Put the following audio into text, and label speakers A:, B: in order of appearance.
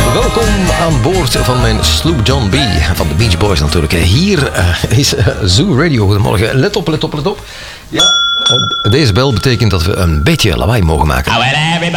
A: Welkom aan boord van mijn sloep John B. Van de Beach Boys natuurlijk. Hier is Zoo Radio. Goedemorgen. Let op. Ja, deze bel betekent dat we een beetje lawaai mogen maken.
B: Well, everybody